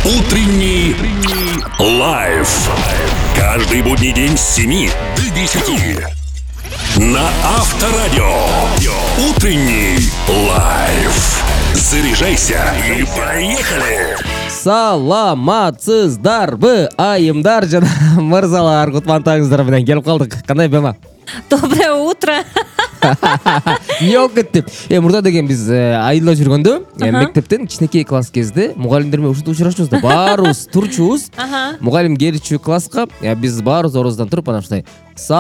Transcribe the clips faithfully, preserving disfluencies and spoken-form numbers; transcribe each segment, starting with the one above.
Утренний лайф. Каждый будний день с семи до десяти. На Авторадио. Утренний лайф. Заряжайся и поехали. Саламатсыздарбы айымдар жана мырзалар, кутмантаңыздар менен келип калдык. Кандай бема? Доброе утро. Не болуп кетти? Э мурда деген биз айылда жүргөндө, мектептен кичинекей класс кезде мугалимдер менен ушинтип учурашчубуз да. Баарыбыз турчубуз. Мугалим келчү класска, биз баарыбыз ороздан туруп анан ушундай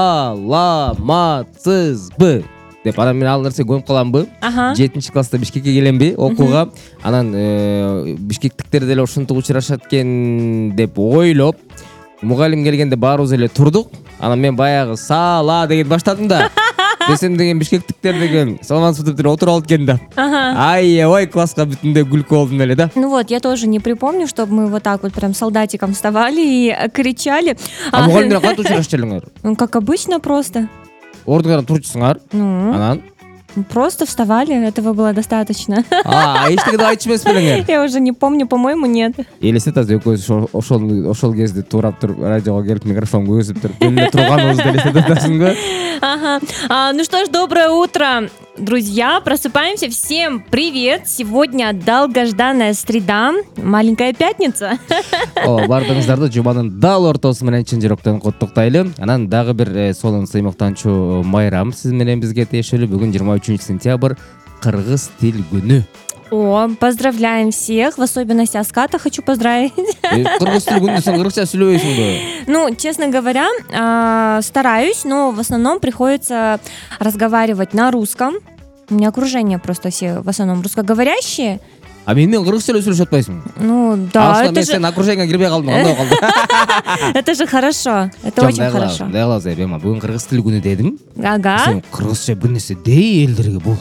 саламатсызбы деп анан мен ал нерсе көрүп каламбы. жетинчи класста Бишкекке келемби окууга. Анан бишкектиктер деле ушинтип учурашат экен деп ойлоп, мугалим келгенде баарыбыз эле турдук. Анан мен баягы сала деген баштадым да. Десем деген бишкектиктер деген саламатсызбы деп отуруп алып экен да. Ай, ой, класска бүтүндөй күлкү болдум эле да. Ну вот, я тоже не припомню, чтобы мы вот так вот прям солдатиком вставали и кричали. А мугалимдер кантип учурашчу элеңер? Ну, как обычно просто. Ордуңардан турчусуңар. Ну. Анан Просто вставали, этого было достаточно. А, эчтеке да айтчу эмес белеңер? Я уже не помню, по-моему, нет. Элестет азыр экөөбүз ошол ошол кезде турап туруп радиого келип микрофон көзүп туруп эле турганыбызды элестетип атасыңбы? Ага. А, ну что ж, доброе утро, друзья. Просыпаемся. Всем привет. Сегодня долгожданная среда, маленькая пятница. О, бардыгыңыздарды жуманын дал ортосу менен чын жүрөктөн куттуктайлы. Анан дагы бир сонун сыймыктанчу майрам сиз менен бизге тиешелүү. Бүгүн жыйырма үчүнчү сентябрь, кыргыз тил күнү. О, поздравляем всех, в особенности Аската хочу поздравить. Кыргыз тил күнүндө сен кыргызча сүйлөбөйсүңбү? Ну, честно говоря, стараюсь, но в основном приходится разговаривать на русском. У меня окружение просто все в основном русскоговорящие. А менен кыргызча эле сүйлөшүп атпайсыңбы? Ну, да, это же... Сен окружениеге кирбей калдың, кандай калды? Это же хорошо, это очень хорошо. Мындай кылабыз, эбема, бүгүн кыргыз тил күнү дедим. Ага. Сен кыргызча бир нерсе дей элдерге бул.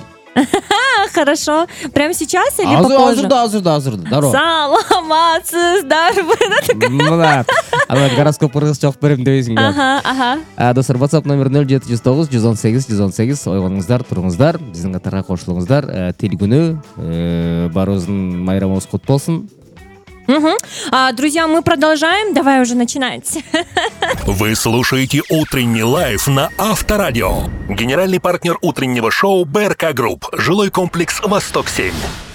Хорошо. Прямо сейчас или попозже? Азырда, азырда, азырда. Дароо. Саламатсыздарбы. Мына. Ана гороскоп кыргызча окуп берем дебейсиңби? Ага, ага. Достор, WhatsApp номер нөл жети жүз тогуз жүз он сегиз жүз он сегиз. Ойгонуңуздар, туруңуздар, биздин катарга кошулуңуздар. Тил күнү баарыбыздын майрамыбыз кут болсун. Угу. А, друзья, мы продолжаем. Давай уже начинать. Вы слушаете Утренний лайф на Авторадио. Генеральный партнер утреннего шоу БРК Групп. Жилой комплекс Восток семь.